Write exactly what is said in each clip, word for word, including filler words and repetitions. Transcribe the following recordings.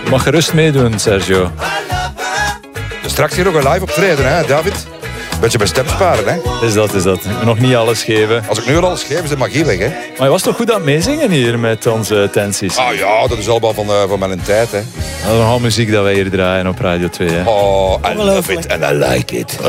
Je mag gerust meedoen, Sergio. Straks hier nog een live optreden, hè, David? Beetje mijn stem sparen, hè? Is dat, is dat. Ik moet nog niet alles geven. Als ik nu al alles geef, is de magie weg, hè? Maar je was toch goed aan het meezingen hier met onze tensies? Ah ja, dat is allemaal van, uh, van mijn tijd, hè. Dat is nogal muziek dat wij hier draaien op Radio twee, hè. Oh, I love it and I like it.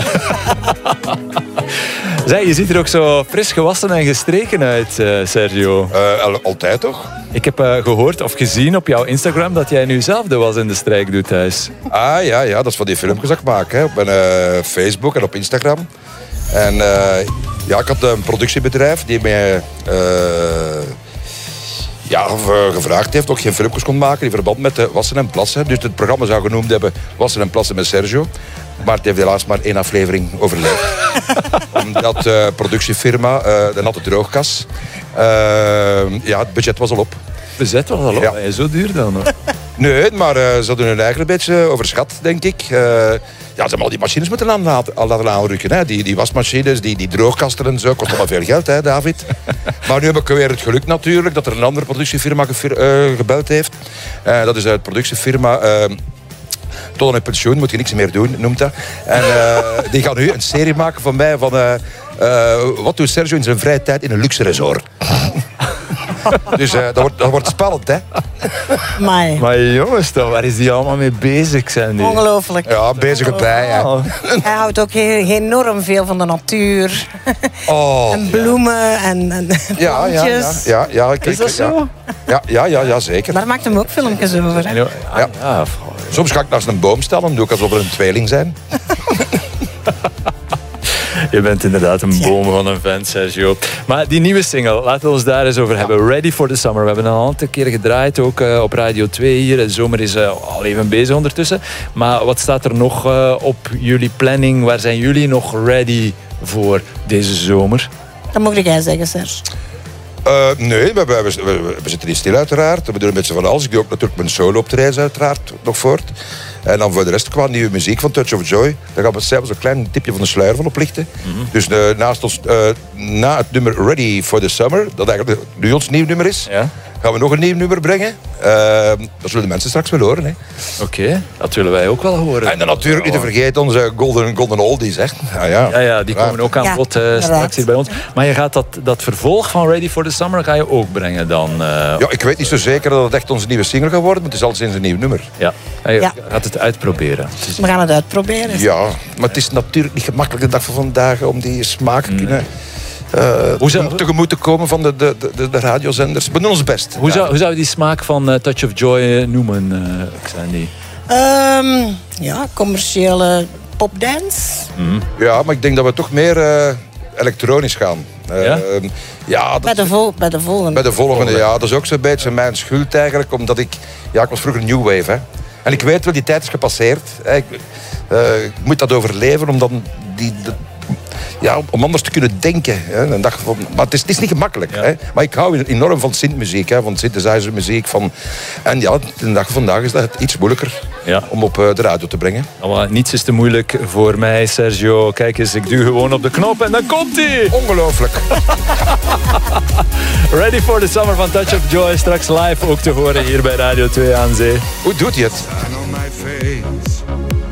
Zeg, je ziet er ook zo fris gewassen en gestreken uit, uh, Sergio. Uh, al, altijd, toch? Ik heb uh, gehoord of gezien op jouw Instagram dat jij nu zelf de was in de strijk doet thuis. Ah ja, ja, dat is van die filmpjes dat ik maak, hè. Op mijn uh, Facebook en op Instagram. En uh, ja, ik had een productiebedrijf die mij uh, ja, gevraagd heeft of ik geen filmpjes kon maken in verband met de Wassen en Plassen. Dus het programma zou genoemd hebben Wassen en Plassen met Sergio. Maar het heeft helaas maar één aflevering overleefd. Omdat de uh, productiefirma, uh, de Natte Droogkas, uh, ja, het budget was al op. Het budget was al op? Ja. Zo duur dan nog? Nee, maar uh, ze hadden hun eigen een beetje overschat, denk ik. Uh, ja, ze hebben al die machines moeten aan laten, al laten aanrukken. Hè. Die, die wasmachines, die, die droogkasten en zo, kost allemaal veel geld, hè, David. Maar nu heb ik weer het geluk natuurlijk dat er een andere productiefirma gefir, uh, gebeld heeft. Uh, dat is uh, het productiefirma... Uh, Tot aan pensioen moet je niks meer doen, noemt dat. En uh, die gaan nu een serie maken van mij van... Uh, uh, wat doet Sergio in zijn vrije tijd in een luxe resort? Dus uh, dat, wordt, dat wordt spannend, hè? Amai. Maar jongens, toch, waar is die allemaal mee bezig? Zijn die? Ongelooflijk. Ja, bezig erbij, hè. Oh. Hij houdt ook heel, enorm veel van de natuur. Oh, en bloemen en, en ja, ja, plantjes. ja, ja, ja, ik, Is dat zo? Ja, ja, ja, ja, zeker. Daar maakt hem ook filmpjes over. Hè? Ja. Ja. Ja. Soms ga ik naast een boom staan en doe ik alsof we een tweeling zijn. Je bent inderdaad een boom van een vent, Sergio. Maar die nieuwe single, laten we ons daar eens over hebben. Ready for the Summer. We hebben een aantal keer gedraaid, ook uh, op Radio twee hier. De zomer is uh, al even bezig ondertussen. Maar wat staat er nog uh, op jullie planning? Waar zijn jullie nog ready voor deze zomer? Dat mag jij zeggen, Serge. Uh, nee, we, we, we, we zitten niet stil uiteraard. We doen een beetje van alles. Ik doe ook natuurlijk mijn solo-optredens uiteraard nog voort. En dan voor de rest qua nieuwe muziek van Touch of Joy. Daar gaan we zelfs een klein tipje van de sluier van oplichten. Mm-hmm. Dus uh, naast ons, uh, na het nummer Ready for the Summer, dat eigenlijk nu ons nieuw nummer is, ja. gaan we nog een nieuw nummer brengen. Uh, dat zullen de mensen straks wel horen. Oké, okay, dat willen wij ook wel horen. En dan natuurlijk niet te vergeten onze Golden, golden Oldies. Hè. Ah, ja. Ja, ja, die komen ja. ook aan bod uh, ja, straks hier bij ons. Maar je gaat dat, dat vervolg van Ready for the Summer ga je ook brengen dan? Uh, ja, ik weet niet zo zeker dat het echt onze nieuwe single gaat worden, maar het is al sinds een nieuw nummer. Ja, en je ja. gaat het uitproberen. We gaan het uitproberen. Ja, maar het is natuurlijk niet gemakkelijk de dag van vandaag om die smaak mm. kunnen... Uh, hoe zou tegemoet te komen van de, de, de, de radiozenders. We doen ons best. Hoe zou, hoe zou je die smaak van uh, Touch of Joy uh, noemen, uh, Xandy? Um, ja, commerciële popdance. Mm. Ja, maar ik denk dat we toch meer uh, elektronisch gaan. Uh, ja? Uh, ja, dat bij, de vol, bij de volgende. Bij de volgende, ja. Dat is ook zo'n beetje mijn schuld eigenlijk. Omdat ik... Ja, ik was vroeger New Wave, hè. En ik weet wel, die tijd is gepasseerd. Hè. Ik, uh, ik moet dat overleven om dan die... De, Ja, om anders te kunnen denken. Hè. En dacht van, maar het is, het is niet gemakkelijk. Ja. Hè. Maar ik hou enorm van synthmuziek, hè, van synthesizermuziek. Van... En ja, de dag van vandaag is dat iets moeilijker ja. om op uh, de radio te brengen. Maar niets is te moeilijk voor mij, Sergio. Kijk eens, ik duw gewoon op de knop en dan komt hij! Ongelooflijk. Ready for the Summer van Touch of Joy. Straks live ook te horen hier bij Radio twee aan Zee. Hoe doet hij het?